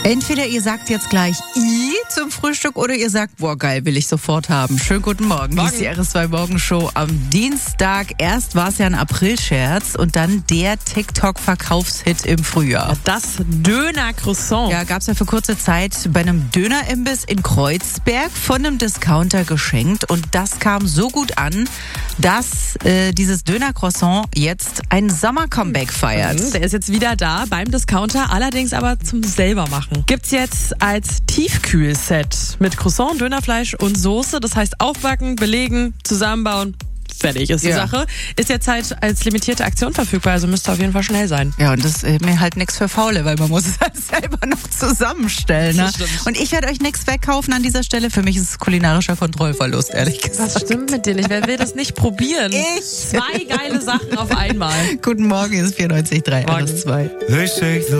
Entweder ihr sagt jetzt gleich I zum Frühstück oder ihr sagt, boah geil, will ich sofort haben. Schönen guten Morgen. Hier ist die RS2 Morgenshow am Dienstag. Erst war es ja ein Aprilscherz und dann der TikTok-Verkaufshit im Frühjahr. Das Döner-Croissant. Ja, gab's ja für kurze Zeit bei einem Dönerimbiss in Kreuzberg von einem Discounter geschenkt und das kam so gut an, dass dieses Döner-Croissant jetzt ein Sommer-Comeback feiert. Der ist jetzt wieder da beim Discounter, allerdings aber zum Selbermachen. Gibt's jetzt als Tiefkühlset mit Croissant, Dönerfleisch und Soße. Das heißt aufbacken, belegen, zusammenbauen. Fertig ist die Sache. Ist jetzt halt als limitierte Aktion verfügbar, also müsste auf jeden Fall schnell sein. Ja, und das ist mir halt nichts für Faule, weil man muss es halt selber noch zusammenstellen. Ne? Und ich werde euch nichts wegkaufen an dieser Stelle. Für mich ist es kulinarischer Kontrollverlust, ehrlich gesagt. Was stimmt mit dir nicht? Wer will das nicht probieren? Ich. 2 geile Sachen auf einmal. Guten Morgen, hier ist 94.3 RS2.